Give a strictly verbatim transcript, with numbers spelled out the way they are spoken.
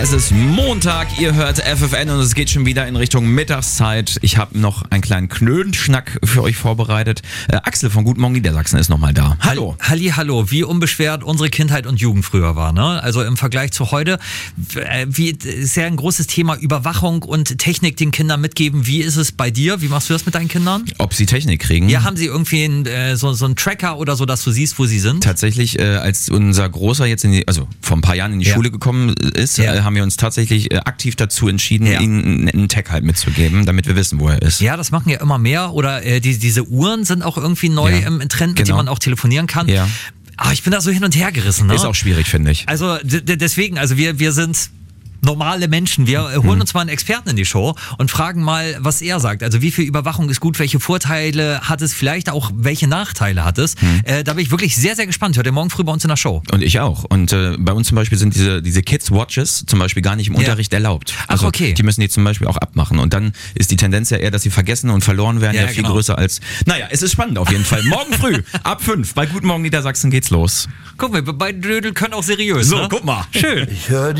Es ist Montag, ihr hört F F N und es geht schon wieder in Richtung Mittagszeit. Ich habe noch einen kleinen Knödelschnack für euch vorbereitet. Äh, Axel von Guten Morgen Niedersachsen ist nochmal da. Hallo. Halli, hallo. Wie unbeschwert unsere Kindheit und Jugend früher war, ne? Also im Vergleich zu heute, wie ist ja ein großes Thema Überwachung und Technik den Kindern mitgeben. Wie ist es bei dir? Wie machst du das mit deinen Kindern? Ob sie Technik kriegen? Ja, haben sie irgendwie einen, äh, so, so einen Tracker oder so, dass du siehst, wo sie sind? Tatsächlich, äh, als unser Großer jetzt in die, also vor ein paar Jahren in die Ja. Schule gekommen ist, Ja. äh, haben wir uns tatsächlich äh, aktiv dazu entschieden, Ja. ihm einen Tag halt mitzugeben, damit wir wissen, wo er ist. Ja, das machen ja immer mehr. Oder äh, die, diese Uhren sind auch irgendwie neu Ja. im Trend, mit Genau. denen man auch telefonieren kann. Ja. Aber ich bin da so hin und her gerissen. Ne? Ist auch schwierig, finde ich. Also d- d- deswegen, also wir, wir sind normale Menschen. Wir äh, holen uns mal einen Experten in die Show und fragen mal, was er sagt. Also wie viel Überwachung ist gut, welche Vorteile hat es, vielleicht auch welche Nachteile hat es. Äh, da bin ich wirklich sehr, sehr gespannt. Hört ihr morgen früh bei uns in der Show. Und ich auch. Und äh, bei uns zum Beispiel sind diese, diese Kids-Watches zum Beispiel gar nicht im Ja. Unterricht erlaubt. Ach, Also okay. die müssen die zum Beispiel auch abmachen. Und dann ist die Tendenz ja eher, dass sie vergessen und verloren werden, ja, Ja, viel genau. größer als... Naja, es ist spannend auf jeden Fall. Morgen früh ab fünf bei Guten Morgen Niedersachsen geht's los. Guck mal, bei Dödel können auch seriös. So, ne? guck mal. Schön. Ich höre